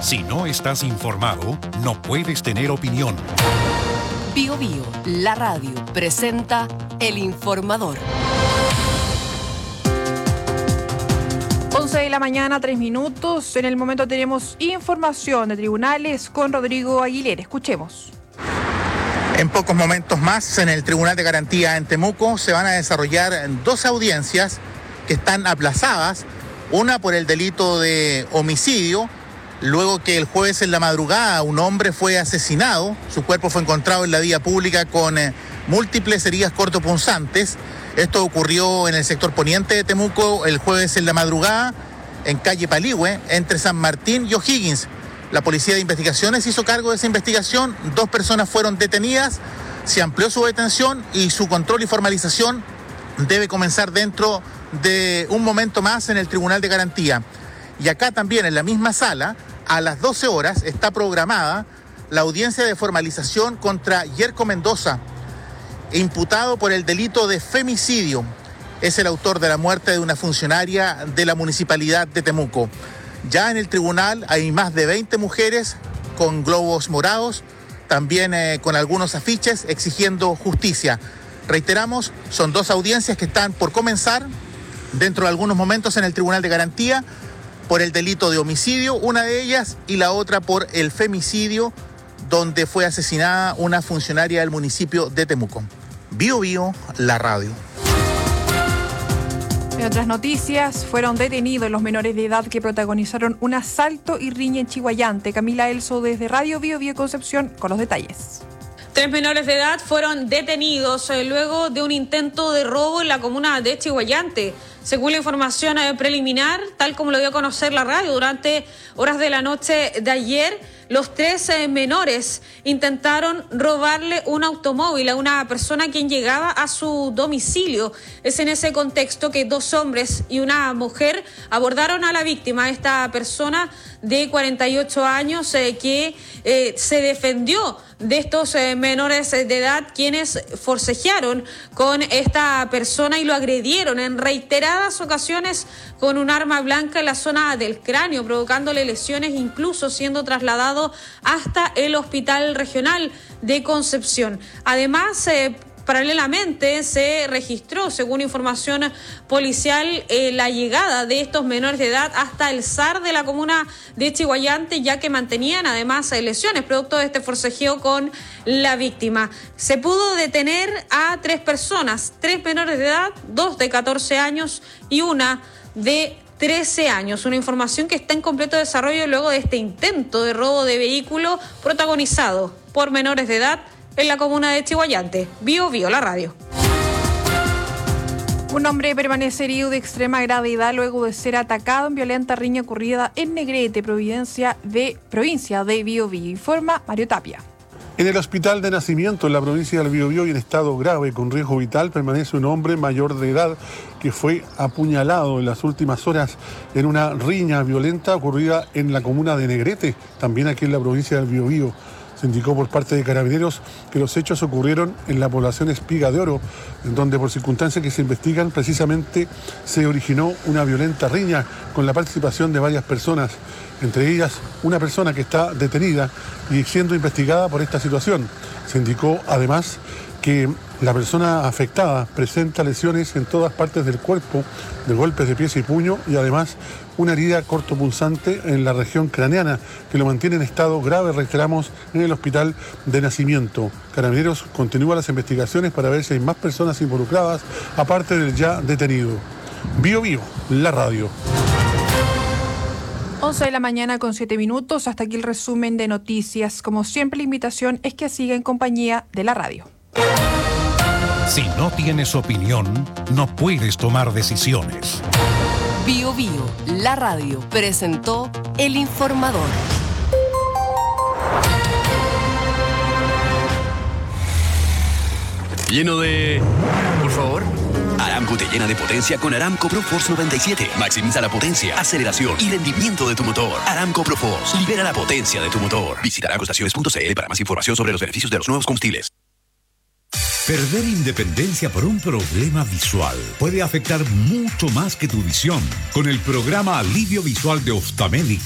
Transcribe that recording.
Si no estás informado, no puedes tener opinión. Bío Bío, la radio, presenta El Informador. 11 de la mañana, 3 minutos. En el momento tenemos información de tribunales con Rodrigo Aguilera. Escuchemos. En pocos momentos más, en el Tribunal de Garantía en Temuco, se van a desarrollar 2 audiencias que están aplazadas. Una por el delito de homicidio, luego que el jueves en la madrugada un hombre fue asesinado. Su cuerpo fue encontrado en la vía pública con múltiples heridas cortopunzantes. Esto ocurrió en el sector poniente de Temuco el jueves en la madrugada, en calle Paligüe, entre San Martín y O'Higgins. La Policía de Investigaciones hizo cargo de esa investigación. 2 personas fueron detenidas, se amplió su detención y su control y formalización debe comenzar dentro de un momento más en el Tribunal de Garantía. Y acá también, en la misma sala, a las 12 horas, está programada la audiencia de formalización contra Yerko Mendoza, imputado por el delito de femicidio. Es el autor de la muerte de una funcionaria de la Municipalidad de Temuco. Ya en el tribunal hay más de 20 mujeres con globos morados, también con algunos afiches exigiendo justicia. Reiteramos, son 2 audiencias que están por comenzar dentro de algunos momentos en el Tribunal de Garantía por el delito de homicidio, una de ellas, y la otra por el femicidio, donde fue asesinada una funcionaria del municipio de Temuco. Bío Bío, la radio. En otras noticias, fueron detenidos los menores de edad que protagonizaron un asalto y riña en Chiguayante. Camila Elso desde Radio Bío Bío Concepción con los detalles. 3 menores de edad fueron detenidos luego de un intento de robo en la comuna de Chiguayante. Según la información preliminar, tal como lo dio a conocer la radio, durante horas de la noche de ayer, los 3 menores intentaron robarle un automóvil a una persona quien llegaba a su domicilio. Es en ese contexto que 2 hombres y una mujer abordaron a la víctima, esta persona de 48 años que se defendió de estos menores de edad, quienes forcejearon con esta persona y lo agredieron en reiteradas ocasiones con un arma blanca en la zona del cráneo, provocándole lesiones, incluso siendo trasladado hasta el Hospital Regional de Concepción. Además, paralelamente se registró, según información policial, la llegada de estos menores de edad hasta el SAR de la comuna de Chiguayante, ya que mantenían además lesiones producto de este forcejeo con la víctima. Se pudo detener a 3 personas, 3 menores de edad, 2 de 14 años y una de 13 años. Una información que está en completo desarrollo luego de este intento de robo de vehículo protagonizado por menores de edad en la comuna de Chiguayante. Bío Bío, la radio. Un hombre permanece herido de extrema gravedad luego de ser atacado en violenta riña ocurrida en Negrete, provincia de Bío Bío. Informa Mario Tapia. En el hospital de nacimiento en la provincia del Biobío y en estado grave con riesgo vital permanece un hombre mayor de edad que fue apuñalado en las últimas horas en una riña violenta ocurrida en la comuna de Negrete, también aquí en la provincia del Biobío. Se indicó por parte de Carabineros que los hechos ocurrieron en la población Espiga de Oro, en donde por circunstancias que se investigan precisamente se originó una violenta riña con la participación de varias personas, entre ellas una persona que está detenida y siendo investigada por esta situación. Se indicó además que la persona afectada presenta lesiones en todas partes del cuerpo, de golpes de pies y puño, y además una herida cortopunzante en la región craneana, que lo mantiene en estado grave, reiteramos, en el hospital de nacimiento. Carabineros continúa las investigaciones para ver si hay más personas involucradas, aparte del ya detenido. Bío Bío, la radio. 11 de la mañana con 7 minutos. Hasta aquí el resumen de noticias. Como siempre, la invitación es que siga en compañía de la radio. Si no tienes opinión, no puedes tomar decisiones. Bío Bío, la radio, presentó El Informador. Lleno de... Por favor. Aramco te llena de potencia con Aramco ProForce 97. Maximiza la potencia, aceleración y rendimiento de tu motor. Aramco ProForce. Libera la potencia de tu motor. Visita aramcoestaciones.cl para más información sobre los beneficios de los nuevos combustibles. Perder independencia por un problema visual puede afectar mucho más que tu visión. Con el programa Alivio Visual de Ophthalmic